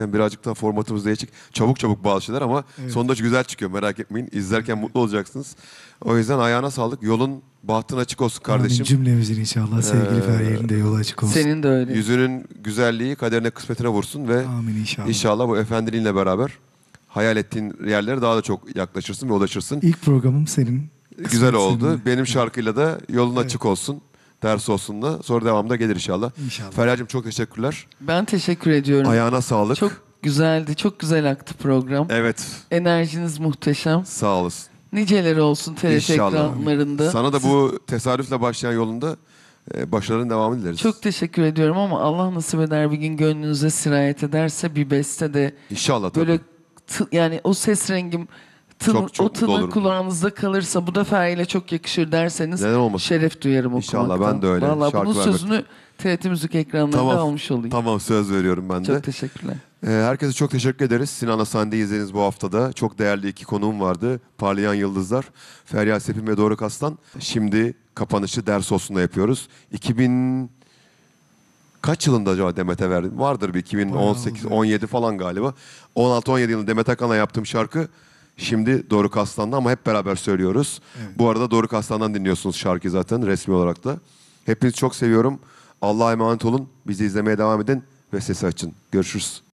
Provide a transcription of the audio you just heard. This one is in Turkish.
Birazcık daha formatımız değişik. Çabuk çabuk bazı şeyler ama sonunda güzel çıkıyor, merak etmeyin. İzlerken mutlu olacaksınız. O yüzden ayağına sağlık. Yolun bahtın açık olsun kardeşim. Amin cümlemizin inşallah. Sevgili Feryal'in de yolu açık olsun. Senin de öyle. Yüzünün güzelliği kaderine kısmetine vursun ve Amin inşallah. inşallah bu efendiliğinle beraber hayal ettiğin yerlere daha da çok yaklaşırsın ve ulaşırsın. İlk programım senin. Güzel oldu. seninle. Benim şarkıyla da yolun açık olsun. Ders olsun da. Sonra devamında gelir inşallah. İnşallah. Feryal'cim çok teşekkürler. Ben teşekkür ediyorum. Ayağına sağlık. Çok güzeldi. Çok güzel aktı program. Evet. Enerjiniz muhteşem. Sağ olasın. Niceleri olsun TRT İnşallah. ekranlarında. Sana da bu tesadüfle başlayan yolunda başarının devamını dileriz. Çok teşekkür ediyorum ama Allah nasip eder bir gün gönlünüze sirayet ederse bir beste de İnşallah tabii. böyle yani o ses rengim Çok o mutlu tını olurum. kulağınızda kalırsa bu da Feryal'e çok yakışır derseniz Neden olmasın? şeref duyarım İnşallah, okumaktan. ben de öyle. Vallahi Şarkı bunun vermek. sözünü TRT Müzik ekranlarında almış olayım. Tamam, söz veriyorum ben de. Çok teşekkürler. Herkese çok teşekkür ederiz. Sinan'la Sande'yi izlediğiniz bu haftada. Çok değerli iki konuğum vardı. Parlayan Yıldızlar, Feryal Sepin ve Doruk Aslan. Şimdi kapanışı Ders Olsun'da yapıyoruz. 2000 kaç yılında acaba Demet'e verdim? Vardır bir 2018, 17 falan galiba. 16-17 yılında Demet Akalın'a yaptığım şarkı şimdi Doruk Aslan'da ama hep beraber söylüyoruz. Evet. Bu arada Doruk Aslan'dan dinliyorsunuz şarkıyı zaten resmi olarak da. Hepinizi çok seviyorum. Allah'a emanet olun. Bizi izlemeye devam edin ve sesi açın. Görüşürüz.